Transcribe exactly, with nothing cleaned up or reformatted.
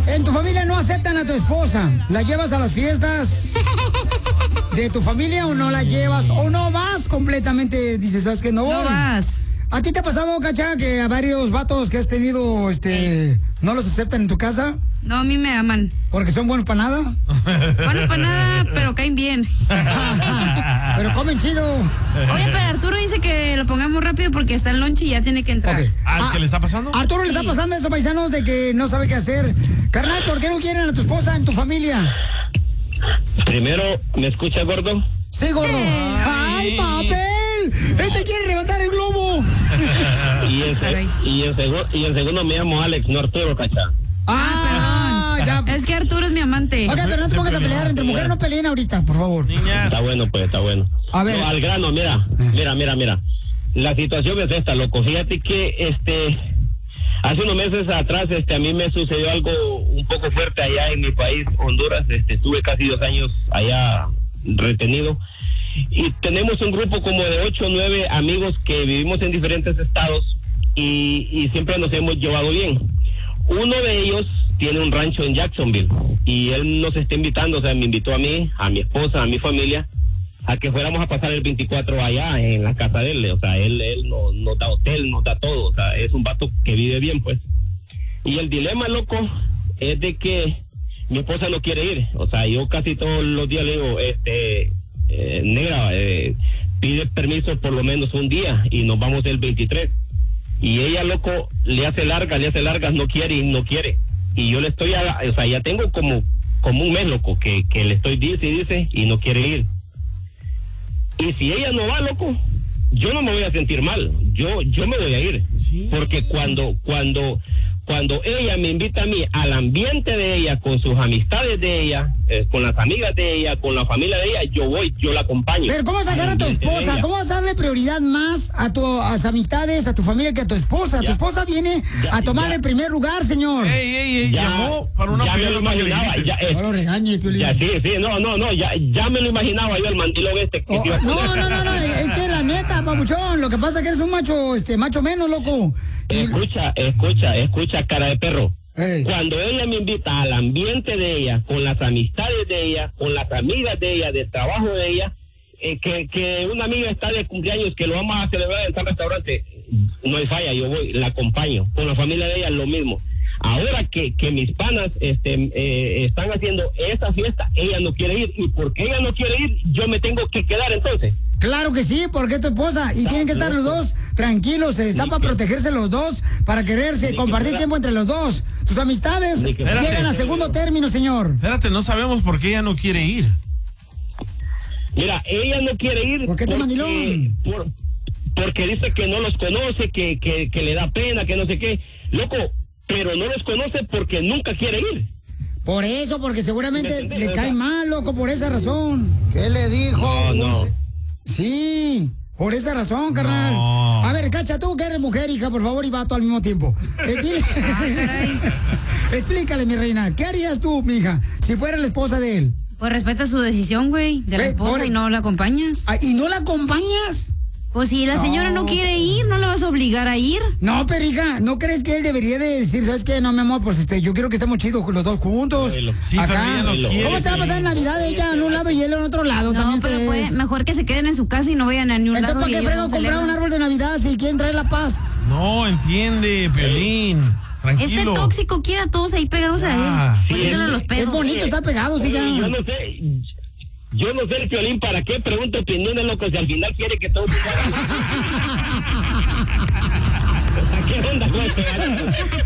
En tu familia no aceptan a tu esposa. ¿La llevas a las fiestas de tu familia o no la llevas? ¿O no vas completamente? Dices, ¿sabes qué? No voy. No vas. ¿A ti te ha pasado, Cacha, que a varios vatos que has tenido, este, no los aceptan en tu casa? No, a mí me aman. ¿Porque son buenos para nada? Buenos para nada, pero caen bien. Pero comen chido. Oye, pero Arturo dice que lo pongamos rápido porque está el lonche y ya tiene que entrar. Okay. ¿Ah, qué le está pasando? Arturo, Sí. le está pasando eso, paisanos, de que no sabe qué hacer. Carnal, ¿por qué no quieren a tu esposa en tu familia? Primero, ¿me escucha, gordo? Sí, gordo. ¡Ay, papel! ¡Este quiere levantar el globo! Y en, Caray. y en, segu- y en segundo me llamo Alex, no Arturo, cacha. ¡Ah, ya! Es que Arturo es mi amante. Ok, pero no te pongas a pelear. Entre mujeres no peleen ahorita, por favor. Niñas. Está bueno, pues, está bueno. A ver. No, al grano, mira, mira, mira, mira. La situación es esta, loco. Fíjate que, este, hace unos meses atrás, este, a mí me sucedió algo un poco fuerte allá en mi país, Honduras. Este, estuve casi dos años allá retenido. Y tenemos un grupo como de ocho o nueve amigos que vivimos en diferentes estados y, y siempre nos hemos llevado bien. Uno de ellos tiene un rancho en Jacksonville y él nos está invitando, o sea, me invitó a mí, a mi esposa, a mi familia, a que fuéramos a pasar el veinticuatro allá en la casa de él. O sea, él, él nos, nos da hotel, nos da todo, o sea, es un vato que vive bien, pues. Y el dilema, loco, es de que mi esposa no quiere ir. O sea, yo casi todos los días le digo, este... Eh, negra, eh, pide permiso por lo menos un día y nos vamos el veintitrés. Y ella, loco, le hace largas, le hace largas, no quiere y no quiere. Y yo le estoy, a, o sea, ya tengo como, como un mes, loco, que, que le estoy dice y dice y no quiere ir. Y si ella no va, loco, yo no me voy a sentir mal. Yo, yo me voy a ir. Sí. Porque cuando, cuando, cuando ella me invita a mí al ambiente de ella, con sus amistades de ella, eh, con las amigas de ella, con la familia de ella, yo voy, yo la acompaño. Pero ¿cómo vas a sacar a tu Al ambiente de esposa? ella. ¿Cómo vas a darle prioridad más a tus amistades, a tu familia que a tu esposa? Tu Ya. esposa viene Ya, a tomar ya. el primer lugar, señor. Ey, ey, ey, Ya, llamó para una ya me lo opinión para que le imaginaba, invites. ya, eh, No lo regañes, Piolín. Ya, sí, sí, no, no, no, ya, ya me lo imaginaba yo el mandilón este que Oh, te iba a no, poner. no, no, no, es que la neta, papuchón, lo que pasa es que eres un macho, este, macho menos, loco. Y- Escucha, escucha, escucha, cara de perro. Ey. Cuando ella me invita al ambiente de ella, con las amistades de ella, con las amigas de ella, del trabajo de ella, eh, que, que una amiga está de cumpleaños, que lo vamos a celebrar en tal restaurante, no hay falla, yo voy, la acompaño. Con la familia de ella lo mismo. Ahora que, que mis panas este, eh, están haciendo esa fiesta, ella no quiere ir. Y porque ella no quiere ir, yo me tengo que quedar entonces. Claro que sí, porque es tu esposa. Y tienen que estar los dos tranquilos. Están para protegerse los dos, para quererse, Ni compartir que fuera- tiempo entre los dos. Tus amistades Ni que fuera- llegan a segundo término, señor. Espérate, no sabemos por qué ella no quiere ir. Mira, ella no quiere ir. ¿Por qué te porque- mandilón? por- porque dice que no los conoce, que, que, que le da pena, que no sé qué. Loco, pero no los conoce porque nunca quiere ir. Por eso, porque seguramente ¿Me le entiendes? cae mal, loco, por esa razón. ¿Qué le dijo? No, no. Sí, por esa razón, carnal. No. A ver, Cacha, tú que eres mujer, hija, por favor, y vato al mismo tiempo. Eh, dile- Ah, caray. Explícale, mi reina, ¿qué harías tú, mija, si fuera la esposa de él? Pues respeta su decisión, güey, de la Ve, esposa por- y no la acompañas. Ah, ¿y no la acompañas? Pues si la señora no quiere ir, no la vas a obligar a ir. No, pero hija, ¿no crees que él debería de decir, sabes qué? No, mi amor, pues este, yo quiero que estemos chidos los dos juntos. Oílo. Sí, pero ella no quiere, ¿Cómo se va a pasar en Navidad ella en un lado y él en otro lado? No, También pero ustedes. puede- mejor que se queden en su casa y no vayan a ningún Entonces, lado. ¿para y qué ellos frego no comprar un celebran. árbol de Navidad si quieren traer la paz? No, entiende, Piolín. Este Tranquilo. tóxico quiere a todos ahí pegados Ya. a él. Sí, Síguele es- los Es pedos. bonito estar pegados, Oye, hija. yo no sé, yo no sé el Piolín, ¿para qué pregunta opiniones, loco? Si al final quiere que todos se hagan. ¿Qué onda, güey?